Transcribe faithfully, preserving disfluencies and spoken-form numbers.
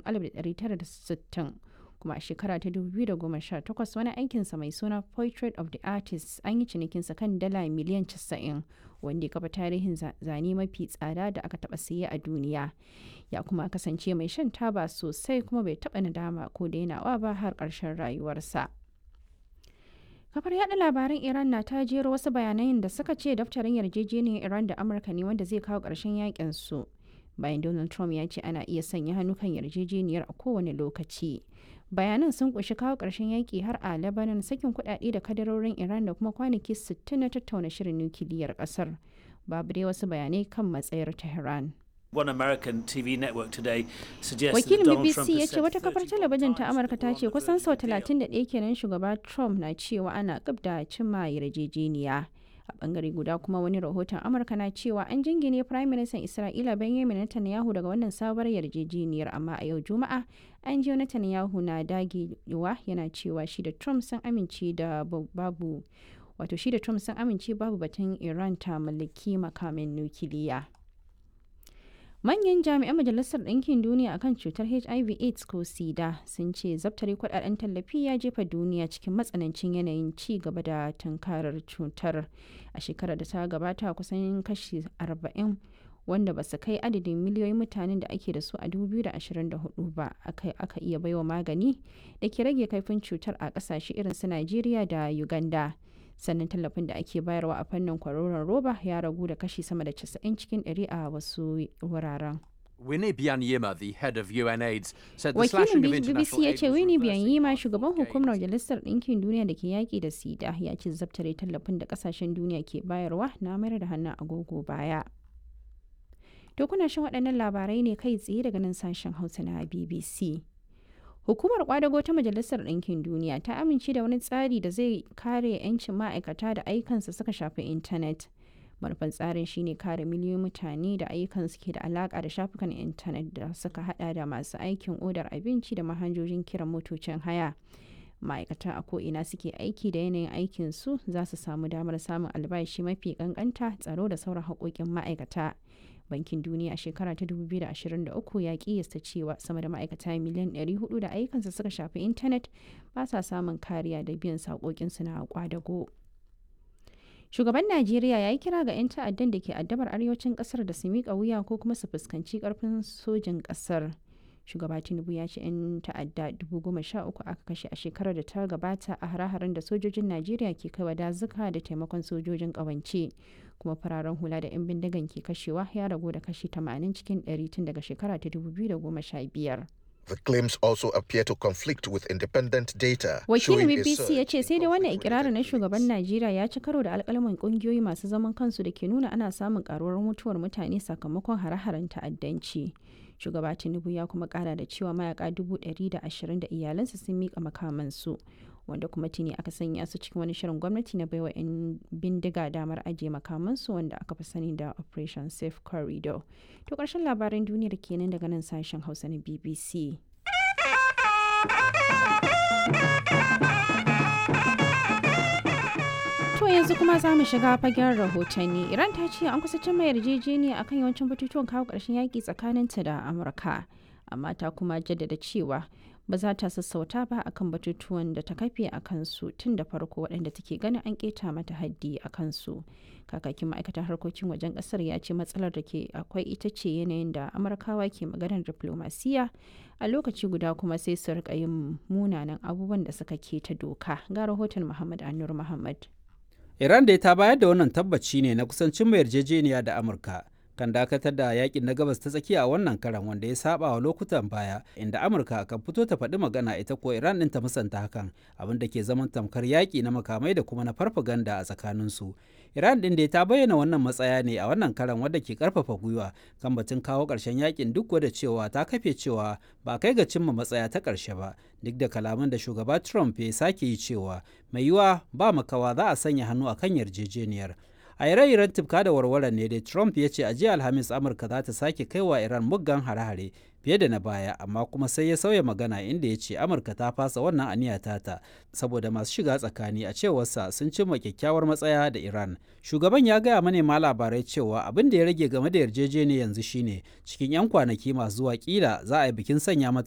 alif ɗari tara da sittin. Kuma a shekara ta dubu biyu da goma sha takwas wani aikinsa mai suna Portrait of the Artist an yi cinikinsa kan dala miliyan casa'in, wanda ya kafa tarihin zane mafi tsada da aka taɓa siye a duniya. Ya kuma kasance mai shan taba sosai kuma bai taɓa nadama ko dainawa ba har ƙarshen rayuwarsa. Kafar yada labaran Iran na ta jero wasu bayanan da suka ce daftarin yarjejeniyar Iran da Amurka ne wanda zai kawo ƙarshen yakin su. Bayan Donald Trump ya ce ana iya sanya hannu kan yarjejeniyar a kowane lokaci. Bayanan sun kunshi kawo ƙarshen yaƙi har a Lebanon, sakin kuɗaɗe da kadarorin Iran da kuma kwanaki sittin na tattauna shirin nukiliyar ƙasar. Babu dai wasu bayanai kan matsayar Tehran. One American T V network today suggests Wakilin that Donald B B Trump C ya has ce said wata kafar thirty-one talabijin ta times Amurka ta ce that kusan sau the deal. talatin da ɗaya kenan shugaba Trump na cewa ana gab da cimma yarjejeniya. A bangare guda kuma wani rahoton Amurka na cewa an jingine Prime Minister Isra'ila Benjamin Netanyahu daga wannan sabuwar yarjejeniyar, amma a yau Juma'a an ji Netanyahu na dagewa yana cewa shi da Trump sun amince da babu wato shi da Trump sun amince babu batun Iran ta mallaki makamin nukiliya. Manyan jami'an Majalisar Ɗinkin Duniya akan cutar H I V AIDS ko SIDA sun ce zabtare kudaden tallafi ya jefa duniya cikin matsanancin yanayin ci gaba da tunkarar cutar. A shekarar da ta gabata kusan kashi arba'in wanda ba su kai adadin miliyoyin mutanen da ake da su a dubu biyu da ashirin da hudu ba aka, aka iya baiwa magani da ke rage kaifin cutar a ƙasashe irin su Najeriya da Uganda. Sannan tallafin da ake bayarwa a fannin kwaroron roba ya ragu da kashi sama da casa'in cikin ɗari a wasu wuraren. Winnie Byanyima, the head of U N AIDS, said the Wakilin slashing of B B C international ya aid ce was Winnie reversing Byanyima, possible shugaban gains. hukumar Majalisar Ɗinkin Duniya da ke yaƙi da sida, ya ce zabtare tallafin da ƙasashen duniya ke bayarwa na mayar da hannun agogo baya. To kuna shan waɗannan labarai ne kai tsaye daga nan sashen Hausa na B B C. Hukumar kwadago ta Majalisar Ɗinkin Duniya ta amince da wani tsari da zai kare 'yancin ma'aikata da ayyukansu suka shafi intanet. Manufan tsarin shine kare miliyoyin mutane da ayyukansu ke da alaka da shafukan intanet da suka hada da masu aikin odar abinci da manhajojin kiran motocin haya. Ma'aikata a ko'ina suke aiki da yanayin aikinsu za su samu damar samun albashi mafi kankanta, tsaro da sauran haƙoƙin ma'aikata. Bankin Duniya a shekara ta dubu biyu da ashirin da uku ya kiyasta cewa sama da ma'aikata miliyan ɗari hudu da ayyukansu suka shafi intanet ba sa samun kariya da biyan saƙoƙinsu na kwadago. Shugaban Najeriya ya yi kira ga 'yan ta'addan da ke addabar arewacin ƙasar da su miƙa wuya ko kuma su fuskanci ƙarfin sojin ƙasar. Shugaba Tinubu ya ce 'yan ta'adda dubu goma sha uku aka kashe a shekarar da ta gabata a hare-haren da sojojin Najeriya ke kaiwa dazuka da taimakon sojojin ƙawance. Kuma fararen hula da 'yan bindigan ke kashewa ya ragu da kashi tamanin cikin ɗari tun daga shekara ta dubu biyu da goma sha biyar. The claims also appear to conflict with independent data. Wakilin showing a B B C ya surge ce in sai dai wannan conflict-related ikirarin na killings. shugaban Najeriya ya ci karo da alƙalaman ƙungiyoyi masu zaman kansu da ke nuna ana samun karuwar mutuwar mutane sakamakon hare-haren ta'addanci. Shugaba Tinubu ya kuma ƙara da cewa mayaka dubu ɗari da ashirin da iyalansu sun miƙa makamansu, wanda kuma tuni aka sanya su cikin wani shirin gwamnati na baiwa 'yan bindiga damar ajiye makamansu wanda aka fi sani da Operation Safe Corridor. To ƙarshen labaran duniyar kenan daga nan sashen Hausa na B B C. To yanzu kuma za mu shiga fagen rahotanni. Iran ta ce an kusa cimma yarjejeniya akan yawancin batutuwan kawo ƙarshen yaƙi tsakaninta da Amurka. Amma ta kuma jaddada cewa ba za ta sassauta ba akan batutuwan da ta kafe a kansu tun da farko waɗanda take ganin an keta mata haddi a kansu. Kakakin ma'aikatar harkokin wajen ƙasar ya ce matsalar da ke akwai ita ce yanayin da Amurkawa ke maganar diplomasiya a lokaci guda kuma sai su rika yin munanan abubuwan da suka keta doka. Ga rahoton Muhammad Anur Muhammad. Iran dai ta bayar da wannan tabbaci ne na kusancin mai yarjejeniya da Amurka kan dakatar da yakin na gabas ta tsakiya a wannan karan wanda ya saba wa lokutan baya inda Amurka kan fito ta faɗi magana ita ko Iran ɗin ta musanta hakan abin da ke zaman tamkar yaƙi na makamai da kuma na farfaganda a tsakaninsu. Iran ɗin dai ta bayyana wannan matsaya ne a wannan karan wadda ke karfafa gwiwa kan batun kawo ƙarshen yakin duk da cewa ta kafe cewa ba kai ga cimma matsaya ta ƙarshe ba duk da kalaman da shugaba Trump ya sake yi cewa mai yiwa ba makawa za a sanya hannu a kan yarjejeniyar. A ire-iren tufka da warware ne dai Trump ya ce a jiya Alhamis Amurka za ta sake kai wa Iran muggan hare-hare fiye da na baya, amma kuma sai ya sauya magana inda ya ce Amurka ta fasa wannan aniya tata saboda masu shiga tsakani a cewarsa sun cimma kyakkyawar matsaya da Iran. Shugaban ya gaya manema labarai cewa abin da ya rage game da yarjejeniyar yanzu shine cikin 'yan kwanaki masu zuwa kila za a yi bikin sanya mata